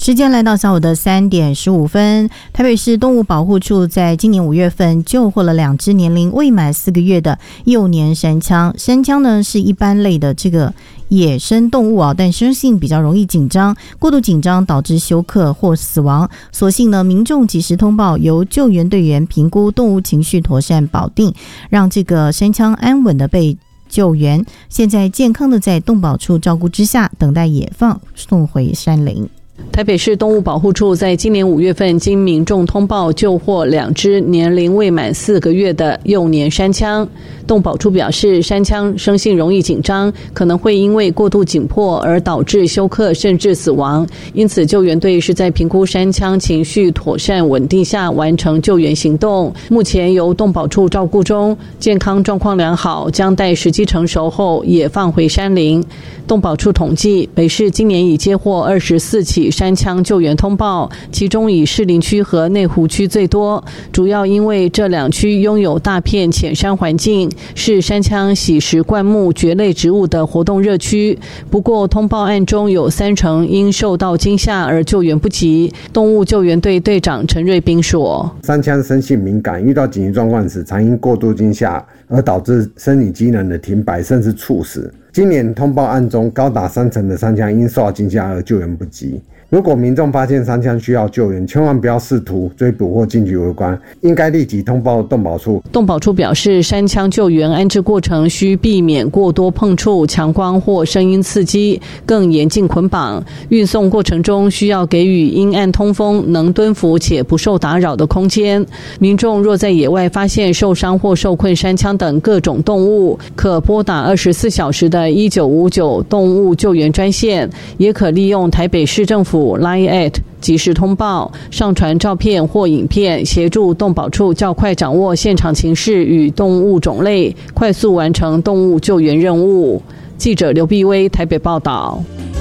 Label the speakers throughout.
Speaker 1: 时间来到下午的3点15分，台北市动物保护处在今年5月份救获了2只年龄未满4个月的幼年山羌。山羌呢是一般类的这个野生动物但生性比较容易紧张，过度紧张导致休克或死亡。所幸呢，民众及时通报，由救援队员评估动物情绪妥善保定，让这个山羌安稳的被救援，现在健康的在动保处照顾之下，等待野放送回山林。
Speaker 2: 台北市动物保护处在今年5月份经民众通报救获2只年龄未满4个月的幼年山羌。动保处表示，山羌生性容易紧张，可能会因为过度紧迫而导致休克甚至死亡，因此救援队是在评估山羌情绪妥善稳定下完成救援行动。目前由动保处照顾中，健康状况良好，将待时机成熟后也放回山林。动保处统计，北市今年已接获24起山羌救援通报，其中以士林区和内湖区最多，主要因为这2区拥有大片浅山环境，是山羌喜食灌木蕨类植物的活动热区。不过通报案中有3成因受到惊吓而救援不及。动物救援队队长陈瑞斌说，
Speaker 3: 山羌生性敏感，遇到紧急状况时常因过度惊吓而导致生理机能的停摆甚至猝死。今年通报案中高达3成的山羌因受到惊吓而救援不及。如果民众发现山羌需要救援，千万不要试图追捕或近距围观，应该立即通报动保处。
Speaker 2: 动保处表示，山羌救援安置过程需避免过多碰触、强光或声音刺激，更严禁捆绑。运送过程中需要给予阴暗通风、能蹲伏且不受打扰的空间。民众若在野外发现受伤或受困山羌等各种动物，可拨打24小时的1959动物救援专线，也可利用台北市政府LINE@ 及时通报，上传照片或影片，协助动保处较快掌握现场情势与动物种类，快速完成动物救援任务。记者刘碧薇台北报道。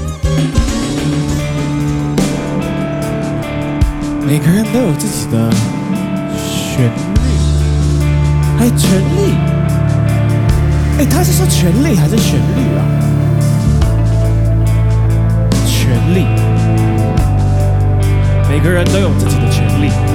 Speaker 4: 每个人都有自己的旋律，还有权利。他是说权利还是旋律啊？权利。每个人都有自己的权利。